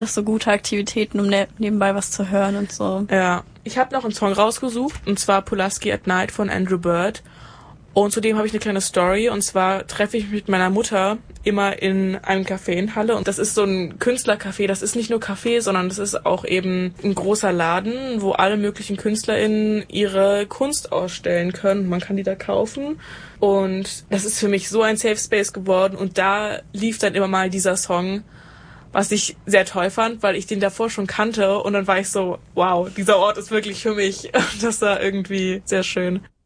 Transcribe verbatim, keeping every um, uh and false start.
Das ist so gute Aktivitäten, um ne- nebenbei was zu hören und so. Ja, ich habe noch einen Song rausgesucht, und zwar Pulaski at Night von Andrew Bird. Und zudem habe ich eine kleine Story, und zwar treffe ich mich mit meiner Mutter immer in einem Café in Halle, und das ist so ein Künstlercafé, das ist nicht nur Café, sondern das ist auch eben ein großer Laden, wo alle möglichen KünstlerInnen ihre Kunst ausstellen können. Man kann die da kaufen, und das ist für mich so ein Safe Space geworden, und da lief dann immer mal dieser Song, was ich sehr toll fand, weil ich den davor schon kannte, und dann war ich so, wow, dieser Ort ist wirklich für mich. Das war irgendwie sehr schön.